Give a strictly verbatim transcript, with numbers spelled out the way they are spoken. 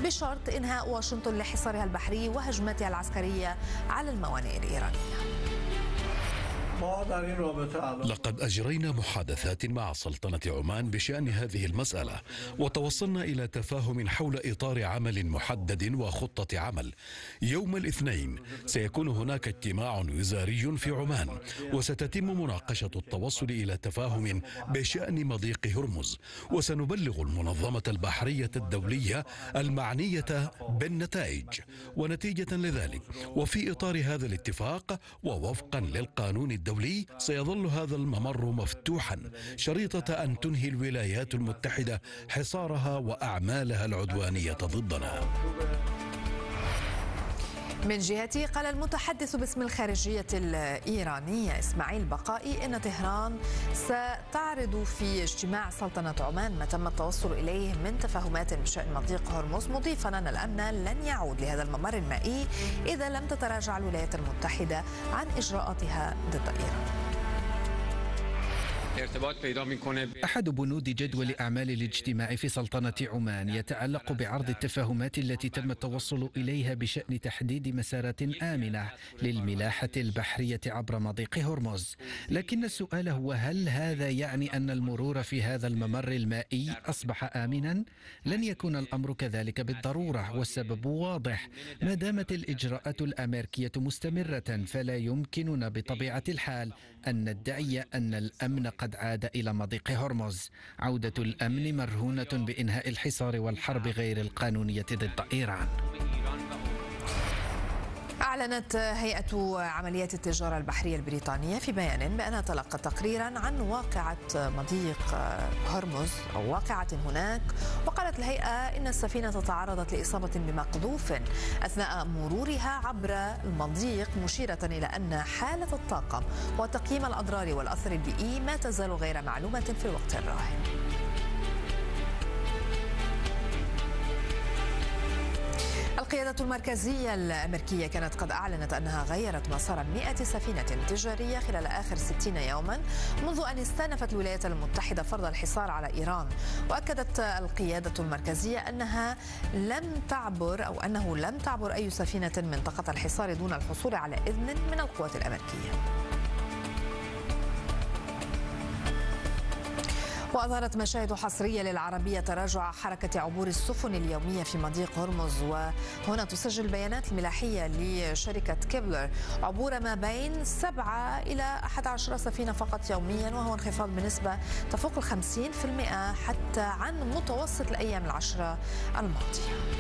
بشرط إنهاء واشنطن لحصارها البحري وهجماتها العسكرية على الموانئ الإيرانية. لقد أجرينا محادثات مع سلطنة عمان بشأن هذه المسألة، وتوصلنا إلى تفاهم حول إطار عمل محدد وخطة عمل. يوم الاثنين سيكون هناك اجتماع وزاري في عمان، وستتم مناقشة التوصل إلى تفاهم بشأن مضيق هرمز، وسنبلغ المنظمة البحرية الدولية المعنية بالنتائج. ونتيجة لذلك وفي إطار هذا الاتفاق ووفقا للقانون الدولي سيظل هذا الممر مفتوحا شريطة أن تنهي الولايات المتحدة حصارها وأعمالها العدوانية ضدنا. من جهته قال المتحدث باسم الخارجية الإيرانية إسماعيل بقائي إن طهران ستعرض في اجتماع سلطنة عمان ما تم التوصل إليه من تفاهمات بشأن مضيق هرمز، مضيفا أن الأمن لن يعود لهذا الممر المائي إذا لم تتراجع الولايات المتحدة عن إجراءاتها ضد إيران. أحد بنود جدول أعمال الاجتماع في سلطنة عمان يتعلق بعرض التفاهمات التي تم التوصل إليها بشأن تحديد مسارات آمنة للملاحة البحرية عبر مضيق هرمز. لكن السؤال هو، هل هذا يعني أن المرور في هذا الممر المائي أصبح آمنا؟ لن يكون الأمر كذلك بالضرورة، والسبب واضح. ما دامت الإجراءات الأمريكية مستمرة فلا يمكننا بطبيعة الحال أن ندعي أن الأمن قد عاد إلى مضيق هرمز. عودة الأمن مرهونة بإنهاء الحصار والحرب غير القانونية ضد إيران. أعلنت هيئة عمليات التجارة البحرية البريطانية في بيان بأنها تلقت تقريرا عن واقعة مضيق هرمز أو واقعة هناك، وقالت الهيئة إن السفينة تعرضت لإصابة بمقذوف أثناء مرورها عبر المضيق، مشيرة إلى أن حالة الطاقم وتقييم الأضرار والأثر البيئي ما تزال غير معلومة في الوقت الراهن. القيادة المركزية الأمريكية كانت قد أعلنت أنها غيرت مسار مئة سفينة تجارية خلال آخر ستين يوما منذ أن استأنفت الولايات المتحدة فرض الحصار على إيران. وأكدت القيادة المركزية أنها لم تعبر أو أنه لم تعبر أي سفينة منطقة الحصار دون الحصول على إذن من القوات الأمريكية. وأظهرت مشاهد حصرية للعربية تراجع حركة عبور السفن اليومية في مضيق هرمز، وهنا تسجل البيانات الملاحية لشركة كيبلر عبور ما بين سبعة إلى أحد عشر سفينة فقط يوميا، وهو انخفاض بنسبة تفوق الخمسين بالمئة حتى عن متوسط الأيام العشرة الماضية.